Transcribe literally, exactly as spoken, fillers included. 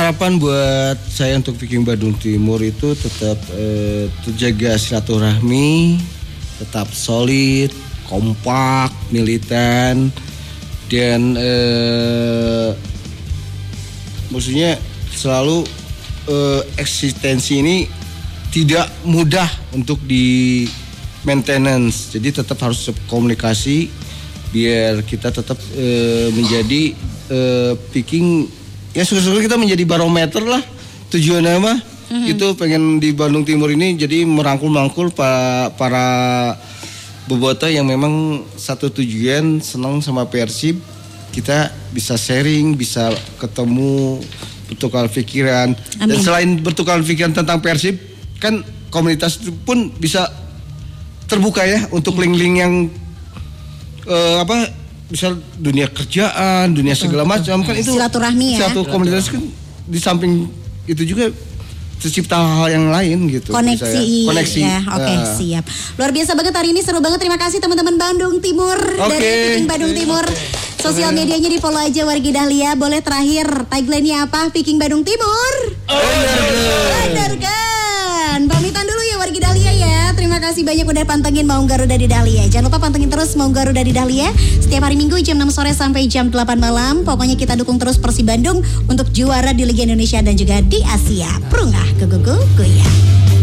harapan buat saya untuk Viking Badung Timur itu tetap uh, terjaga silaturahmi, tetap solid, kompak, militan, dan uh, maksudnya selalu uh, eksistensi ini tidak mudah untuk di maintenance. Jadi tetap harus komunikasi biar kita tetap uh, menjadi uh, Viking. Ya syukur-syukur kita menjadi barometer lah tujuannya mah. Mm-hmm. Itu pengen di Bandung Timur ini jadi merangkul-merangkul para, para bobotoh yang memang satu tujuan senang sama Persib. Kita bisa sharing, bisa ketemu, bertukar pikiran. Amin. Dan selain bertukar pikiran tentang Persib, kan komunitas itu pun bisa terbuka ya untuk link-link yang uh, apa misal dunia kerjaan, dunia segala macam kan itu silaturahmi ya. Satu komunitas kan di samping itu juga tercipta hal yang lain gitu. Koneksi, koneksi. Ya, oke okay, uh. siap. Luar biasa banget hari ini, seru banget. Terima kasih teman-teman Bandung Timur okay. dari Viking Bandung Timur. Okay. Sosial medianya di follow aja Wargi Dahlia. Boleh terakhir tagline-nya apa? Viking Bandung Timur. Bener kan? Pamitan dulu ya Wargi Dahlia ya. Terima kasih banyak udah pantengin Maung Garuda di Dahlia. Jangan lupa pantengin terus Maung Garuda di Dahlia setiap hari Minggu jam enam sore sampai jam delapan malam. Pokoknya kita dukung terus Persib Bandung untuk juara di Liga Indonesia dan juga di Asia. Prunggah, gugu, goyang.